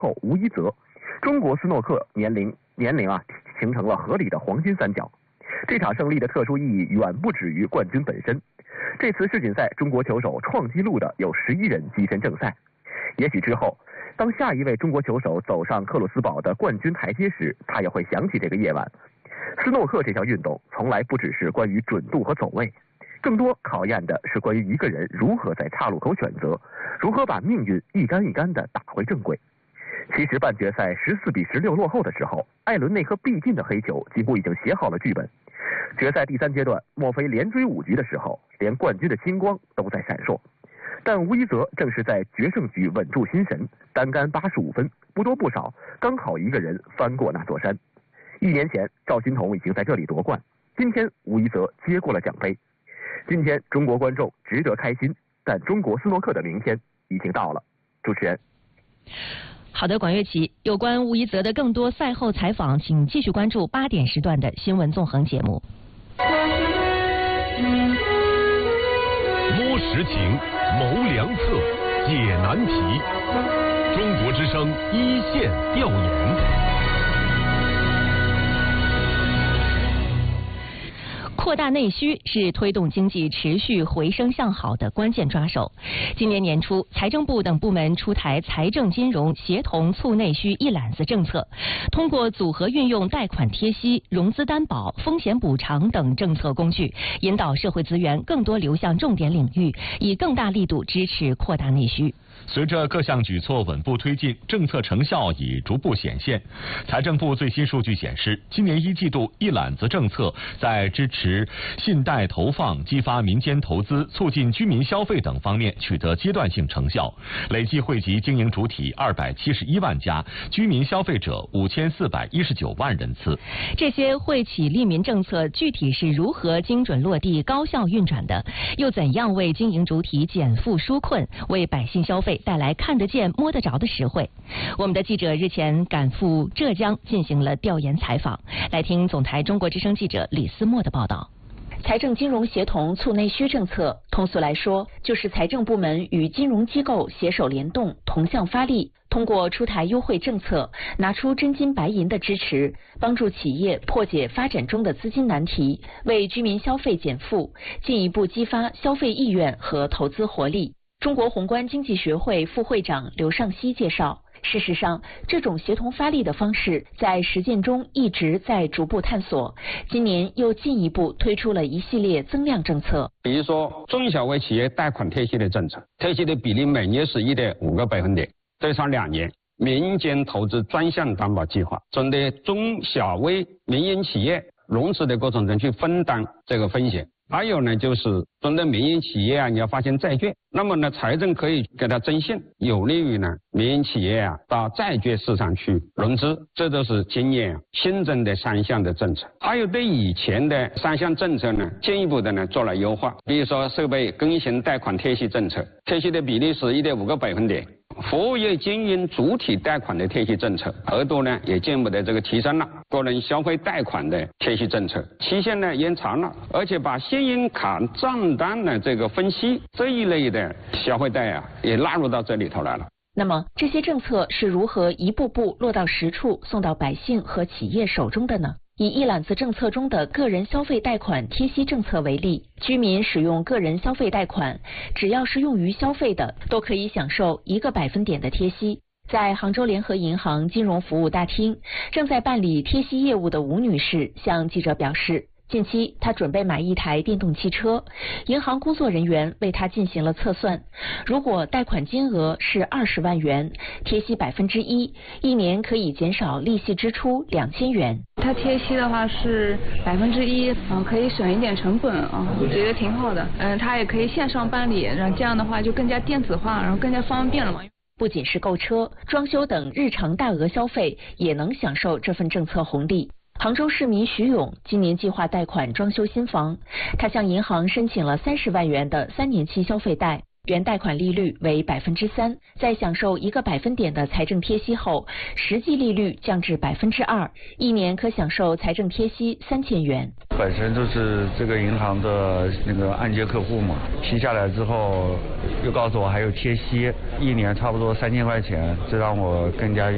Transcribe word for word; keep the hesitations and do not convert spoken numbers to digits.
后吴一泽，中国斯诺克年龄年龄啊形成了合理的黄金三角。这场胜利的特殊意义远不止于冠军本身。这次世锦赛，中国球手创纪录的有十一人跻身正赛。也许之后，当下一位中国球手走上克鲁斯堡的冠军台阶时，他也会想起这个夜晚。斯诺克这项运动从来不只是关于准度和走位，更多考验的是关于一个人如何在岔路口选择，如何把命运一杆一杆地打回正轨。其实半决赛十四比十六落后的时候，艾伦那颗必进的黑球几乎已经写好了剧本。决赛第三阶段，莫非连追五局的时候，连冠军的星光都在闪烁。但吴一泽正是在决胜局稳住心神，单杆八十五分，不多不少，刚好一个人翻过那座山。一年前，赵心童已经在这里夺冠，今天吴一泽接过了奖杯。今天中国观众值得开心，但中国斯诺克的明天已经到了。主持人。 好的，管乐琪，有关吴一泽的更多赛后采访，请继续关注八点时段的新闻纵横节目。 摸实情，谋良策，解难题。中国之声一线调研。 扩大内需是推动经济持续回升向好的关键抓手。今年年初，财政部等部门出台财政金融协同促内需一揽子政策，通过组合运用贷款贴息、融资担保、风险补偿等政策工具，引导社会资源更多流向重点领域，以更大力度支持扩大内需。 随着各项举措稳步推进，政策成效已逐步显现。财政部最新数据显示，今年一季度一揽子政策在支持信贷投放、激发民间投资、促进居民消费等方面取得阶段性成效，累计惠及经营主体二百七十一万家，居民消费者五千四百一十九万人次。 这些惠企利民政策具体是如何精准落地、高效运转的？又怎样为经营主体减负纾困，为百姓消费带来看得见摸得着的实惠？我们的记者日前赶赴浙江进行了调研采访，来听总台中国之声记者李思墨的报道。财政金融协同促内需政策，通俗来说，就是财政部门与金融机构携手联动，同向发力，通过出台优惠政策，拿出真金白银的支持，帮助企业破解发展中的资金难题，为居民消费减负，进一步激发消费意愿和投资活力。中国宏观经济学会副会长刘尚希介绍，事实上，这种协同发力的方式在实践中一直在逐步探索，今年又进一步推出了一系列增量政策。 比如说，中小微企业贷款贴息的政策，贴息的比例每年是 一点五个百分点，最长两年。民间投资专项担保计划，针对中小微民营企业融资的过程中去分担这个风险。还有呢，就是针对民营企业啊，你要发行债券，那么呢，财政可以给它征信，有利于呢民营企业啊到债券市场去融资，这都是今年新增的三项的政策。还有对以前的三项政策呢，进一步的呢做了优化，比如说设备更新贷款贴息政策，贴息的比例是 一点五个百分点。服务业经营主体贷款的贴息政策额度呢也进一步的这个提升了，个人消费贷款的贴息政策期限呢延长了，而且把信用卡账单的这个分析这一类的消费贷啊也纳入到这里头来了。 那么这些政策是如何一步步落到实处，送到百姓和企业手中的呢？以一揽子政策中的个人消费贷款贴息政策为例，居民使用个人消费贷款，只要是用于消费的，都可以享受一个百分点的贴息。在杭州联合银行金融服务大厅，正在办理贴息业务的吴女士向记者表示，近期她准备买一台电动汽车，银行工作人员为她进行了测算，如果贷款金额是二十万元，贴息百分之一，一年可以减少利息支出两千元。 它贴息的话是百分之一，嗯，可以省一点成本啊，我觉得挺好的。嗯，它也可以线上办理，然后这样的话就更加电子化，然后更加方便了嘛。 不仅是购车、装修等日常大额消费，也能享受这份政策红利。杭州市民徐勇今年计划贷款装修新房，他向银行申请了三十万元的三年期消费贷，原贷款利率为百分之三，在享受一个百分点的财政贴息后，实际利率降至百分之二，一年可享受财政贴息三千元。 本身就是这个银行的那个按揭客户嘛，批下来之后又告诉我还有贴息，一年差不多三千块钱，这让我更加